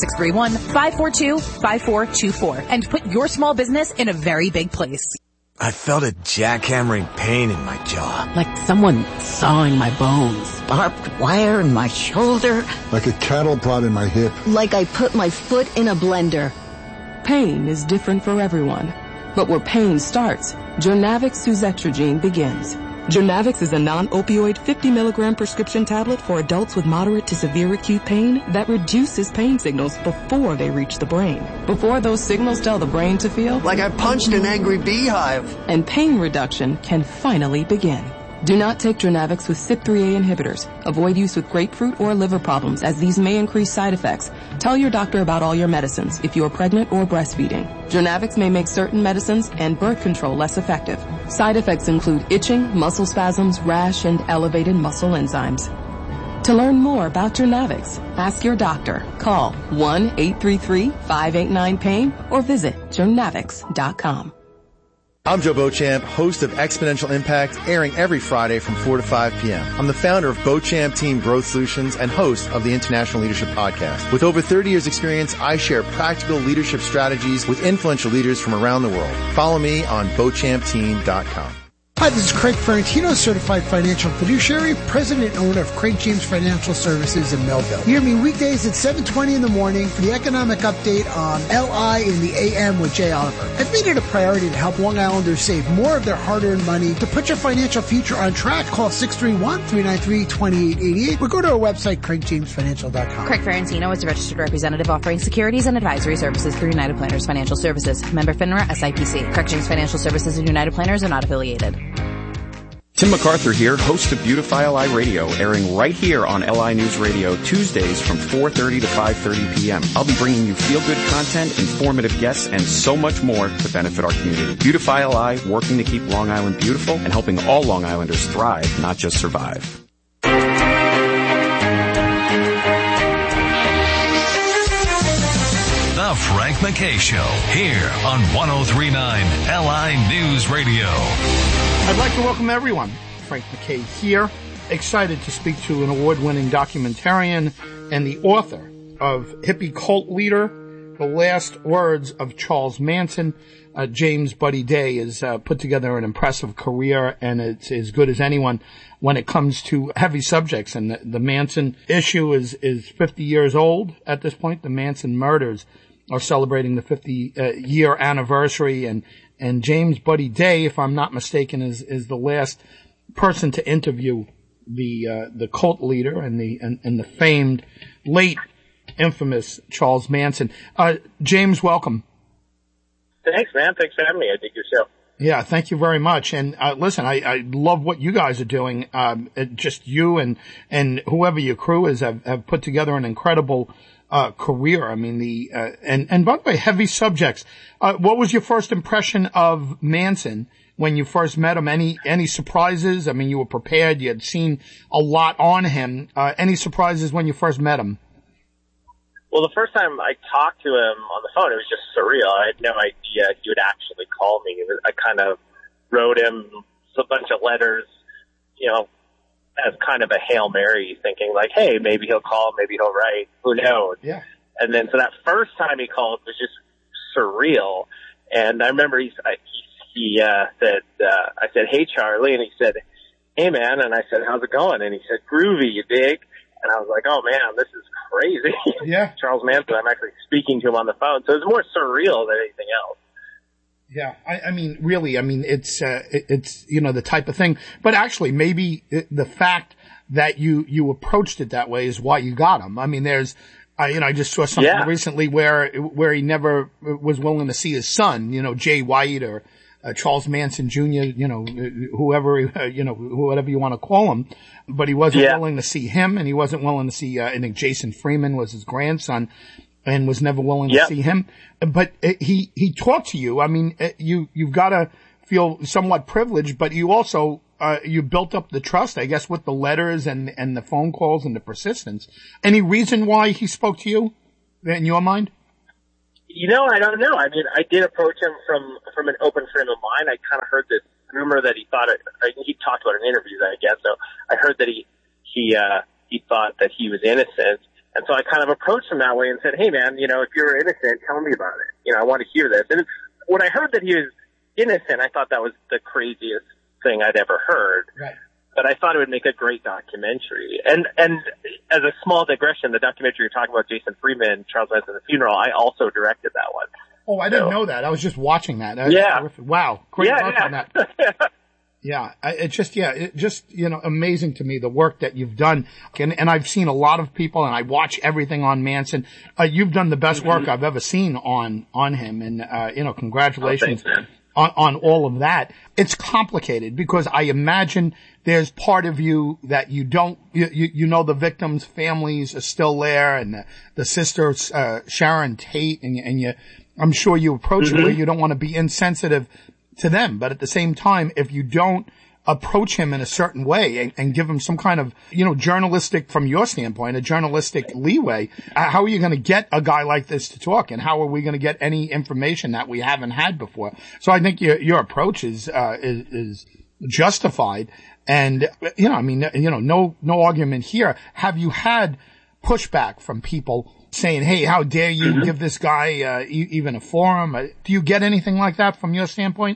[SPEAKER 1] 631-542-5424 and put your small business in a very big place.
[SPEAKER 22] I felt a jackhammering pain in my jaw.
[SPEAKER 23] Like someone sawing my bones. Barbed wire in my shoulder.
[SPEAKER 24] Like a cattle prod in my hip.
[SPEAKER 23] Like I put my foot in a blender.
[SPEAKER 25] Pain is different for everyone. But where pain starts, Jurnavix suzetrigine begins. Jurnavix is a non-opioid 50-milligram prescription tablet for adults with moderate to severe acute pain that reduces pain signals before they reach the brain. Before those signals tell the brain to feel
[SPEAKER 22] like I punched an angry beehive.
[SPEAKER 25] And pain reduction can finally begin. Do not take Jurnavix with CYP3A inhibitors. Avoid use with grapefruit or liver problems, as these may increase side effects. Tell your doctor about all your medicines if you are pregnant or breastfeeding. Jurnavix may make certain medicines and birth control less effective. Side effects include itching, muscle spasms, rash, and elevated muscle enzymes. To learn more about Jurnavix, ask your doctor. Call 1-833-589-PAIN or visit Jurnavix.com.
[SPEAKER 26] I'm Joe Beauchamp, host of Exponential Impact, airing every Friday from 4 to 5 p.m. I'm the founder of Beauchamp Team Growth Solutions and host of the International Leadership Podcast. With over 30 years experience, I share practical leadership strategies with influential leaders from around the world. Follow me on BeauchampTeam.com.
[SPEAKER 27] Hi, this is Craig Ferrantino, certified financial fiduciary, president and owner of Craig James Financial Services in Melville. Hear me weekdays at 7:20 in the morning for the economic update on LI in the AM with Jay Oliver. I've made it a priority to help Long Islanders save more of their hard-earned money. To put your financial future on track, call 631-393-2888 or go to our website, craigjamesfinancial.com.
[SPEAKER 1] Craig Ferrantino is a registered representative offering securities and advisory services through United Planners Financial Services. Member FINRA SIPC. Craig James Financial Services and United Planners are not affiliated.
[SPEAKER 28] Tim MacArthur here, host of Beautify LI Radio, airing right here on LI News Radio Tuesdays from 4:30 to 5:30 p.m. I'll be bringing you feel-good content, informative guests, and so much more to benefit our community. Beautify LI, working to keep Long Island beautiful and helping all Long Islanders thrive, not just survive.
[SPEAKER 8] The Frank McKay Show, here on 103.9 LI News Radio.
[SPEAKER 11] I'd like to welcome everyone. Frank McKay here, excited to speak to an award-winning documentarian and the author of Hippie Cult Leader, The Last Words of Charles Manson. James Buddy Day has put together an impressive career, and it's as good as anyone when it comes to heavy subjects. And the Manson issue is 50 years old at this point. The Manson murders are celebrating the 50-year anniversary, and James Buddy Day, if I'm not mistaken, is the last person to interview the cult leader and the famed, late, infamous Charles Manson. James, welcome.
[SPEAKER 29] Thanks, man. Thanks for having me. I dig your show.
[SPEAKER 11] Yeah, thank you very much. And listen, I love what you guys are doing. Just you and whoever your crew is have put together an incredible career. I mean, and by the way, heavy subjects. What was your first impression of Manson when you first met him? Any surprises? I mean, you were prepared. You had seen a lot on him. Any surprises when you first met him?
[SPEAKER 29] Well, the first time I talked to him on the phone, it was just surreal. I had no idea he would actually call me. I kind of wrote him a bunch of letters, as kind of a Hail Mary, thinking like, hey, maybe he'll call, maybe he'll write, who knows?
[SPEAKER 11] Yeah.
[SPEAKER 29] And then, so that first time he called was just surreal. And I remember he said, I said, hey, Charlie. And he said, hey, man. And I said, how's it going? And he said, groovy, you dig? And I was like, oh, man, this is crazy.
[SPEAKER 11] Yeah.
[SPEAKER 29] Charles Manson, I'm actually speaking to him on the phone. So it's more surreal than anything else.
[SPEAKER 11] Yeah, I mean, really, it's the type of thing. But actually, maybe the fact that you approached it that way is why you got him. I mean, there's, I just saw something recently where he never was willing to see his son, Jay White or Charles Manson Jr., whoever, whatever you want to call him. But he wasn't willing to see him, and he wasn't willing to see, I think Jason Freeman was his grandson, and was never willing to see him. But he talked to you. I mean, you've got to
[SPEAKER 2] feel somewhat privileged, but you also, you built up the trust, I guess, with the letters and the phone calls and the persistence. Any reason why he spoke to you, in your mind?
[SPEAKER 29] I don't know. I mean, I did approach him from an open frame of mind. I kind of heard this rumor that he talked about it in interviews, I guess. So I heard that he thought that he was innocent. And so I kind of approached him that way and said, hey man, if you're innocent, tell me about it. I want to hear this. And when I heard that he was innocent, I thought that was the craziest thing I'd ever heard.
[SPEAKER 2] Right.
[SPEAKER 29] But I thought it would make a great documentary. And as a small digression, the documentary you're talking about, Jason Friedman, Charles Manson's funeral, I also directed that one.
[SPEAKER 2] Oh, I didn't know that. I was just watching that.
[SPEAKER 29] Yeah.
[SPEAKER 2] Wow. Great work on that. Yeah. It's just, amazing to me, the work that you've done. And I've seen a lot of people, and I watch everything on Manson. You've done the best work I've ever seen on him. And, congratulations. On all of that. It's complicated because I imagine there's part of you that you don't, the victims' families are still there, and the sister, Sharon Tate, and I'm sure you approach it where you don't want to be insensitive to them, but at the same time, if you don't approach him in a certain way and give him some kind of, journalistic, from your standpoint, a journalistic leeway, how are you going to get a guy like this to talk? And how are we going to get any information that we haven't had before? So I think your approach is justified. And, no argument here. Have you had pushback from people saying, hey, how dare you give this guy, even a forum? Do you get anything like that from your standpoint?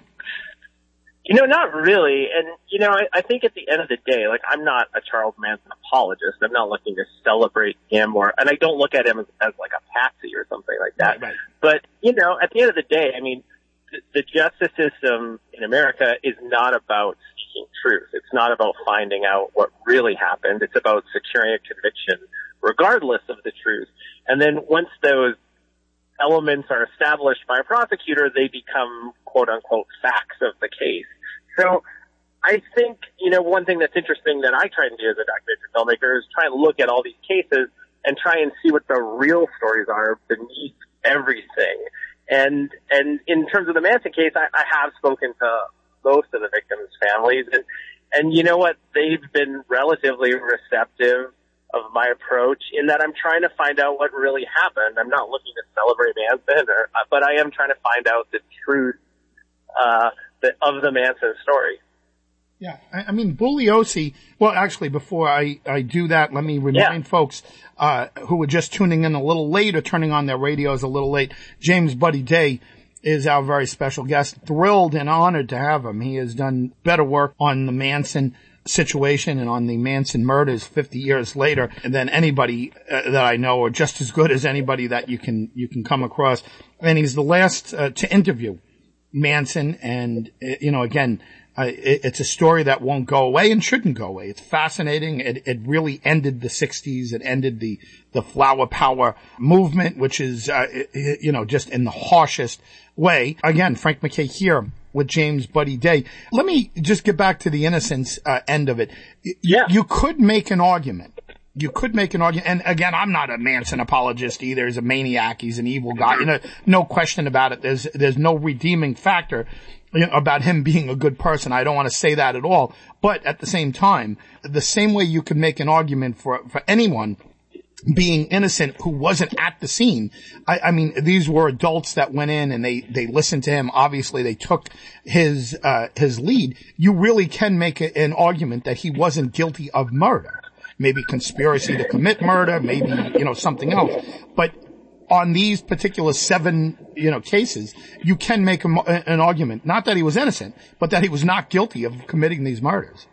[SPEAKER 29] Not really. And, I think at the end of the day, I'm not a Charles Manson apologist. I'm not looking to celebrate him and I don't look at him as like a patsy or something like that.
[SPEAKER 2] Right.
[SPEAKER 29] But, at the end of the day, I mean, the justice system in America is not about seeking truth. It's not about finding out what really happened. It's about securing a conviction regardless of the truth. And then once those elements are established by a prosecutor, they become quote unquote facts of the case. So I think, one thing that's interesting that I try and do as a documentary filmmaker is try and look at all these cases and try and see what the real stories are beneath everything. And in terms of the Manson case, I have spoken to most of the victims' families, and you know what? They've been relatively receptive of my approach in that I'm trying to find out what really happened. I'm not looking to celebrate Manson, but I am trying to find out the truth of the Manson story.
[SPEAKER 2] Yeah, I mean, Bugliosi, well, actually, before I do that, let me remind folks who are just tuning in a little late or turning on their radios a little late, James Buddy Day is our very special guest. Thrilled and honored to have him. He has done better work on the Manson situation and on the Manson murders 50 years later than anybody that I know, or just as good as anybody that you can come across. And he's the last to interview Manson, and again, it's a story that won't go away and shouldn't go away. It's fascinating. It really ended the 60s. It ended the flower power movement, which is just in the harshest way. Again, Frank MacKay here with James Buddy Day. Let me just get back to the innocence end of it.
[SPEAKER 29] Yeah.
[SPEAKER 2] You could make an argument. And again, I'm not a Manson apologist either. He's a maniac. He's an evil guy. No question about it. There's no redeeming factor about him being a good person. I don't want to say that at all. But at the same time, the same way you could make an argument for anyone being innocent who wasn't at the scene. I mean, these were adults that went in and they listened to him. Obviously, they took his lead. You really can make an argument that he wasn't guilty of murder. Maybe conspiracy to commit murder, maybe, something else. But on these particular 7, cases, you can make an argument, not that he was innocent, but that he was not guilty of committing these murders.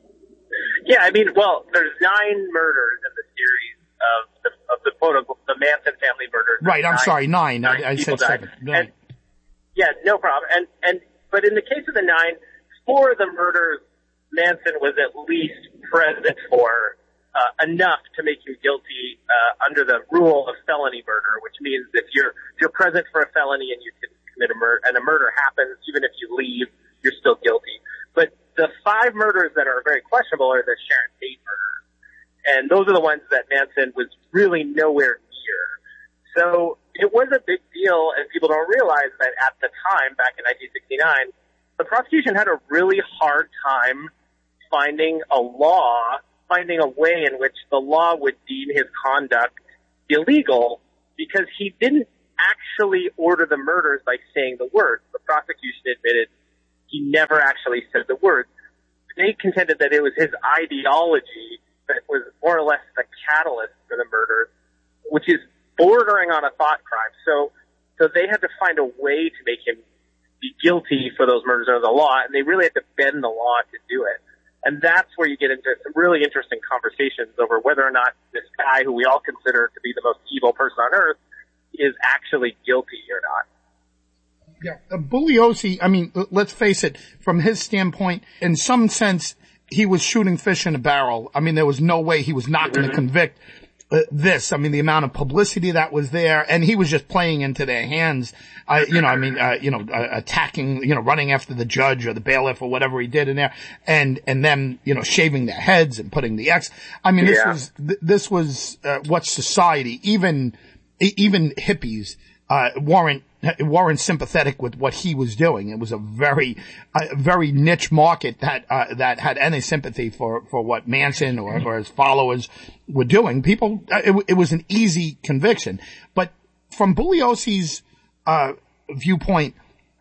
[SPEAKER 29] Yeah, I mean, well, there's 9 murders in the series of the quote unquote the Manson family murders.
[SPEAKER 2] Right, I'm sorry, 9. I said 7.
[SPEAKER 29] And, yeah, no problem. But in the case of the 9, 4 of the murders, Manson was at least present for enough to make you guilty under the rule of felony murder, which means if you're present for a felony and you can commit a murder, and a murder happens, even if you leave, you're still guilty. But the 5 murders that are very questionable are the Sharon Tate murders, and those are the ones that Manson was really nowhere near. So it was a big deal, and people don't realize that at the time, back in 1969, the prosecution had a really hard time finding a way in which the law would deem his conduct illegal, because he didn't actually order the murders by saying the words. The prosecution admitted he never actually said the words. They contended that it was his ideology that was more or less the catalyst for the murders, which is bordering on a thought crime. So they had to find a way to make him be guilty for those murders under the law, and they really had to bend the law to do it. And that's where you get into some really interesting conversations over whether or not this guy, who we all consider to be the most evil person on earth, is actually guilty or not.
[SPEAKER 2] Yeah, Bugliosi, I mean, let's face it, from his standpoint, in some sense, he was shooting fish in a barrel. I mean, there was no way he was not going to convict this. I mean, the amount of publicity that was there, and he was just playing into their hands, attacking, running after the judge or the bailiff or whatever he did in there, and them, shaving their heads and putting the X. I mean, this was what society, even hippies, weren't sympathetic with what he was doing. It was a very niche market that had any sympathy for what Manson or his followers were doing. People, it was an easy conviction. But from Bugliosi's viewpoint,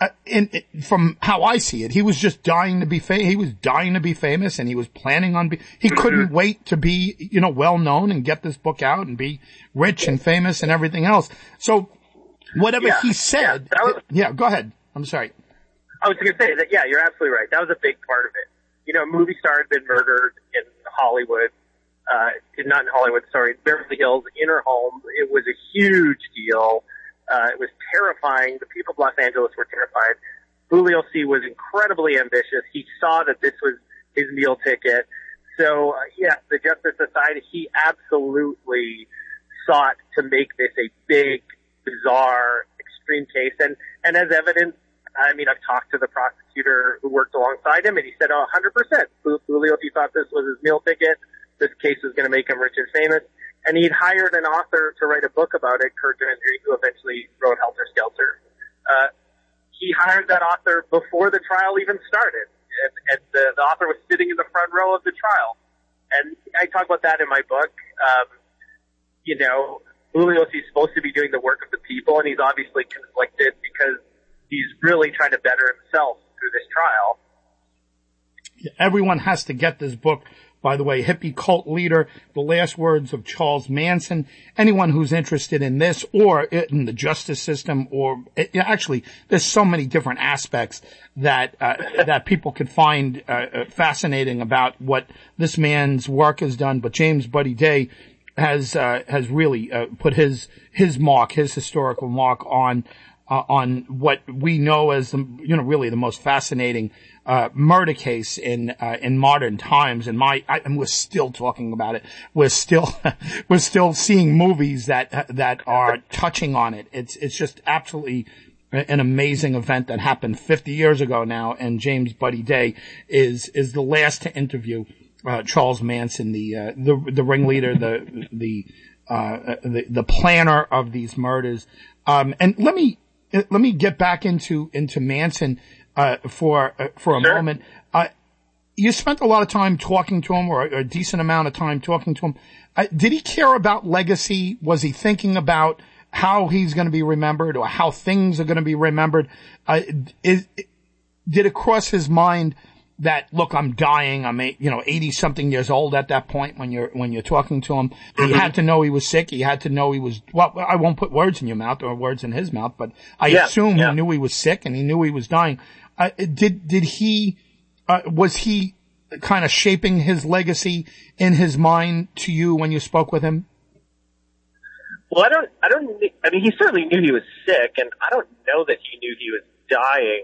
[SPEAKER 2] from how I see it, he was just dying to be famous. He was dying to be famous, and he was planning on he couldn't wait to be, well known and get this book out and be rich and famous and everything else. So whatever he said, go ahead. I'm sorry.
[SPEAKER 29] I was going to say that, you're absolutely right. That was a big part of it. A movie star had been murdered in Hollywood, not in Hollywood, sorry, Beverly Hills, in her home. It was a huge deal. It was terrifying. The people of Los Angeles were terrified. Bugliosi was incredibly ambitious. He saw that this was his meal ticket. So, the Justice Society, he absolutely sought to make this a big, bizarre, extreme case. And as evidence, I mean, I've talked to the prosecutor who worked alongside him, and he said, 100%. Bugliosi thought this was his meal ticket. This case was going to make him rich and famous. And he'd hired an author to write a book about it, Kurt Gentry, who eventually wrote Helter Skelter. He hired that author before the trial even started. And the author was sitting in the front row of the trial. And I talk about that in my book. Bugliosi's supposed to be doing the work of the people, and he's obviously conflicted because he's really trying to better himself through this trial.
[SPEAKER 2] Everyone has to get this book. By the way, Hippie Cult Leader, The Last Words of Charles Manson. Anyone who's interested in this or in the justice system, or actually, there's so many different aspects that people could find fascinating about what this man's work has done. But James Buddy Day has really put his mark, his historical mark on what we know as really the most fascinating murder case in modern times. And we're still talking about it. We're still seeing movies that are touching on it. It's just absolutely an amazing event that happened 50 years ago now. And James Buddy Day is the last to interview Charles Manson, the ringleader, the planner of these murders. And let me get back into Manson for a moment. You spent a lot of time talking to him, or a decent amount of time talking to him. Did he care about legacy? Was he thinking about how he's going to be remembered, or how things are going to be remembered? Did it cross his mind that, look, I'm dying, I'm 80 something years old at that point when you're talking to him? He had to know he was sick. He had to know he was, I won't put words in your mouth or words in his mouth, but I assume he knew he was sick and he knew he was dying. Was he kind of shaping his legacy in his mind to you when you spoke with him?
[SPEAKER 29] Well, I mean, he certainly knew he was sick, and I don't know that he knew he was dying.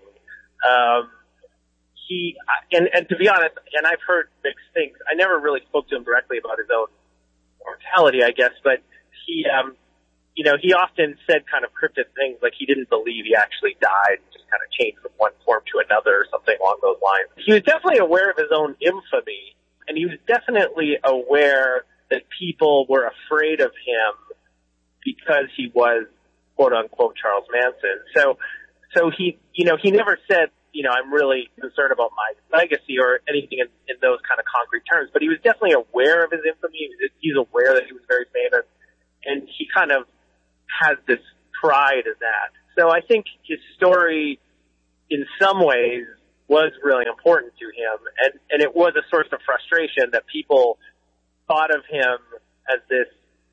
[SPEAKER 29] And to be honest, and I've heard mixed things, I never really spoke to him directly about his own mortality, I guess, but he often said kind of cryptic things, like he didn't believe he actually died, just kind of changed from one form to another or something along those lines. He was definitely aware of his own infamy, and he was definitely aware that people were afraid of him because he was, quote unquote, Charles Manson. So he never said I'm really concerned about my legacy or anything in those kind of concrete terms. But he was definitely aware of his infamy. He's aware that he was very famous, and he kind of has this pride in that. So I think his story, in some ways, was really important to him, and it was a source of frustration that people thought of him as this,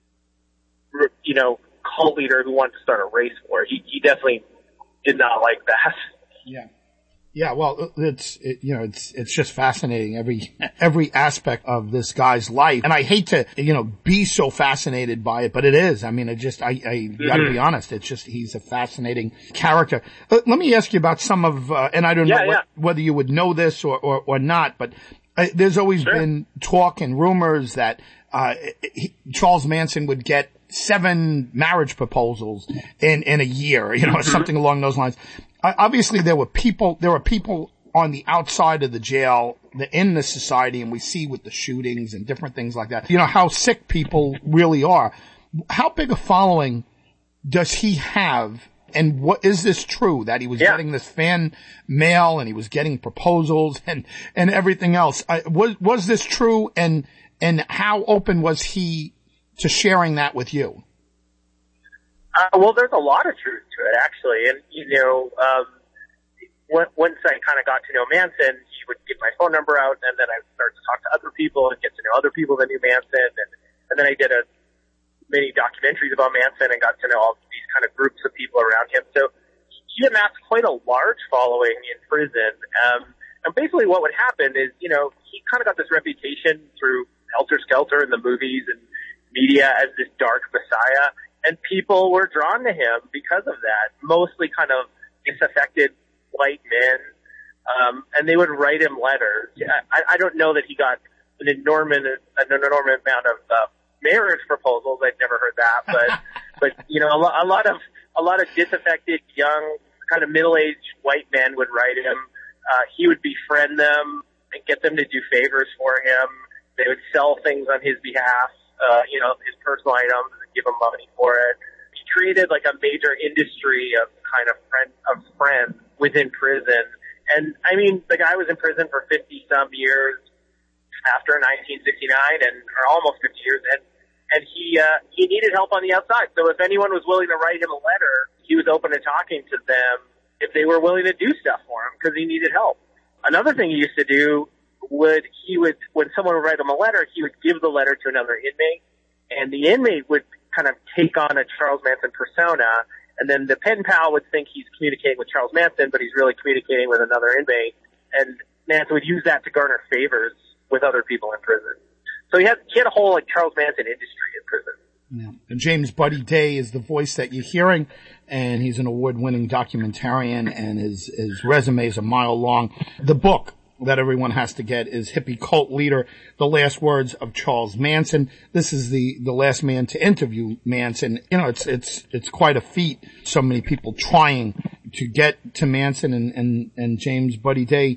[SPEAKER 29] cult leader who wanted to start a race war. He definitely did not like that.
[SPEAKER 2] Yeah. Yeah, well, it's just fascinating, every aspect of this guy's life. And I hate to, be so fascinated by it, but it is. I mean, I gotta be honest. It's just, he's a fascinating character. Let me ask you about some of, and I don't know whether you would know this or not, but there's always been talk and rumors that, Charles Manson would get 7 marriage proposals in a year, something along those lines. Obviously, there were people on the outside of the jail, in the society, and we see with the shootings and different things like that, how sick people really are. How big a following does he have? And what is this true that he was getting this fan mail and he was getting proposals and everything else? Was this true? And how open was he to sharing that with you?
[SPEAKER 29] Well, there's a lot of truth to it, actually. And, once I kind of got to know Manson, he would get my phone number out, and then I would start to talk to other people and get to know other people that knew Manson. And then I did many documentaries about Manson and got to know all these kind of groups of people around him. So he amassed quite a large following in prison. And basically what would happen is, he kind of got this reputation through Helter Skelter in the movies and media as this dark messiah. And people were drawn to him because of that, mostly kind of disaffected white men. And they would write him letters. I don't know that he got an enormous amount of marriage proposals. I'd never heard that, but a lot of disaffected young, kind of middle-aged white men would write him. He would befriend them and get them to do favors for him. They would sell things on his behalf, his personal items, and give him money for it. He created like a major industry of kind of friends within prison. And I mean, the guy was in prison for 50 some years after 1969 or almost 50 years. And he needed help on the outside. So if anyone was willing to write him a letter, he was open to talking to them if they were willing to do stuff for him because he needed help. Another thing he used to do when someone would write him a letter, he would give the letter to another inmate, and the inmate would kind of take on a Charles Manson persona, and then the pen pal would think he's communicating with Charles Manson, but he's really communicating with another inmate, and Manson would use that to garner favors with other people in prison. So he had a whole like Charles Manson industry in prison.
[SPEAKER 2] Yeah. And James Buddy Day is the voice that you're hearing, and he's an award-winning documentarian, and his resume is a mile long. The book that everyone has to get is Hippie Cult Leader, The Last Words of Charles Manson. This is the last man to interview Manson. It's quite a feat. So many people trying to get to Manson, and James Buddy Day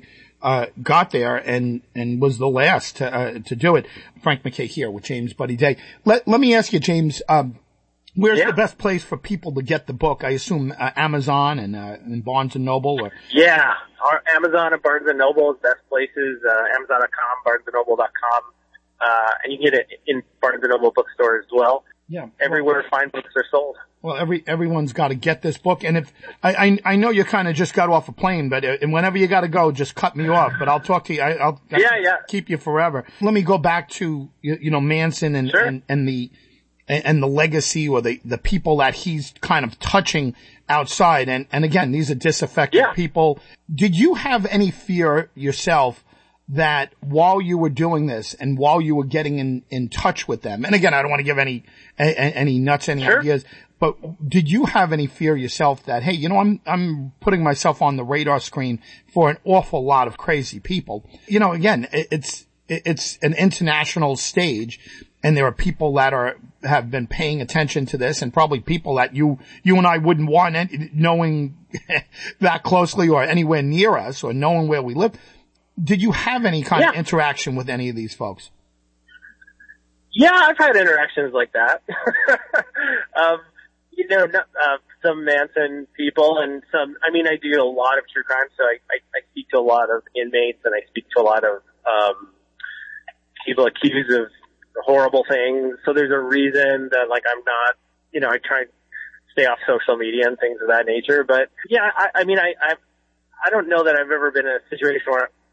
[SPEAKER 2] got there and was the last to do it. Frank McKay here with James Buddy Day. Let me ask you, James, where's the best place for people to get the book? I assume Amazon and Barnes and Noble, or
[SPEAKER 29] our Amazon and Barnes and Noble is best places. Amazon.com, BarnesandNoble.com, and you can get it in Barnes and Noble bookstores as well.
[SPEAKER 2] Yeah,
[SPEAKER 29] everywhere fine books are sold.
[SPEAKER 2] Well, everyone's got to get this book, and if I know you kind of just got off a plane, but and whenever you got to go, just cut me off. But I'll talk to you. I'll keep you forever. Let me go back to Manson and the legacy or the people that he's kind of touching outside. And again, these are disaffected people. Did you have any fear yourself that while you were doing this and while you were getting in touch with them, and again, I don't want to give any nuts, any ideas, but did you have any fear yourself that, hey, I'm putting myself on the radar screen for an awful lot of crazy people? Again, it's an international stage, and there are people that have been paying attention to this, and probably people that you and I wouldn't want knowing that closely or anywhere near us or knowing where we live. Did you have any kind of interaction with any of these folks? Yeah,
[SPEAKER 29] I've had interactions like that. some Manson people and I do a lot of true crime, so I speak to a lot of inmates and I speak to a lot of, people accused of horrible things. So there's a reason that I'm not, I try and stay off social media and things of that nature. But yeah, I don't know that I've ever been in a situation where